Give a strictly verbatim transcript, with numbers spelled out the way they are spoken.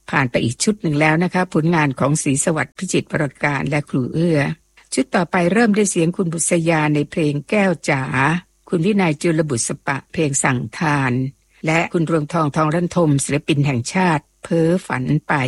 ผ่านไปอีกชุดหนึ่งแล้วนะคะผลงานของศรีสวัสดิ์พิจิตรวรการและครูเอื้อชุดต่อไปเริ่มด้วยเสียงคุณบุษยาในเพลงแก้วจ๋าคุณวินัยจุลบุษปะเพลงสั่งทานและคุณรวงทองทองรันทมศิลปินแห่งชาติเพ้อฝันไป